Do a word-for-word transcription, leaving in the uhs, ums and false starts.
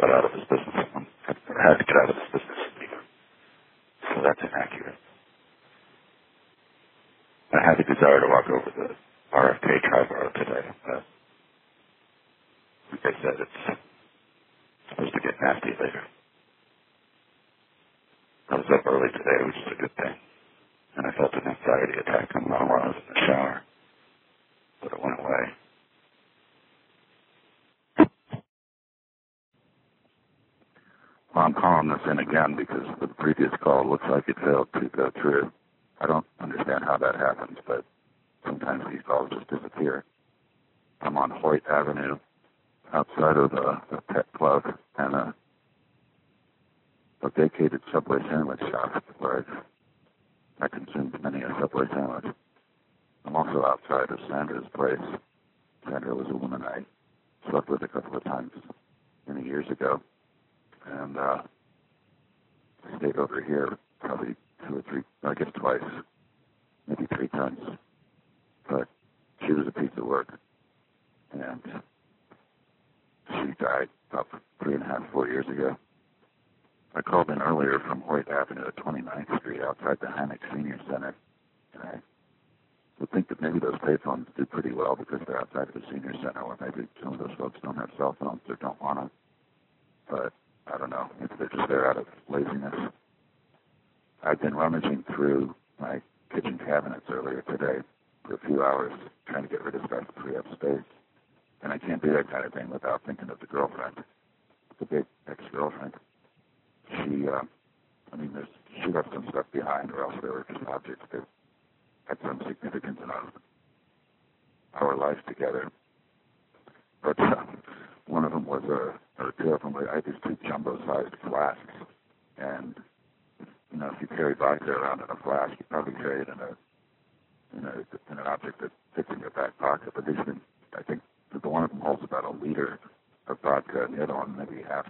got out of this business. I had to get out of this business. So that's inaccurate. I had the desire to walk over the R F K Tri-Bar today, but like I said, it's supposed to get nasty later. I was up early today, which is a good thing, and I felt an anxiety attack coming on while I was in the shower, but it went away. Well, I'm calling this in again because the previous call looks like it failed to go through. I don't understand how that happens, but sometimes these calls just disappear. I'm on Hoyt Avenue, outside of the, the pet club and a, a vacated Subway sandwich shop where I, I consumed many a Subway sandwich. I'm also outside of Sandra's place. Sandra was a woman I slept with a couple of times many years ago. And uh, stayed over here probably two or three, I guess twice, maybe three times. But she was a piece of work. And she died about three and a half, four years ago. I called in earlier from Hoyt Avenue at twenty-ninth Street outside the Hannock Senior Center. And I would think that maybe those payphones do pretty well because they're outside of the senior center, or maybe some of those folks don't have cell phones or don't want to. But I don't know. Maybe they're just there out of laziness. I've been rummaging through my kitchen cabinets earlier today for a few hours trying to get rid of stuff to free up space. And I can't do that kind of thing without thinking of the girlfriend, the big ex-girlfriend. She, uh, I mean, there's, she left some stuff behind, or else they were just objects that had some significance in our, our life together. But uh, one of them was a, or two of them, I had these two jumbo-sized flasks. And, you know, if you carry vodka around in a flask, you probably carry it in a, in a, in an object that fits in your back pocket. But these things, I think, the one of them holds about a liter of vodka, and the other one maybe half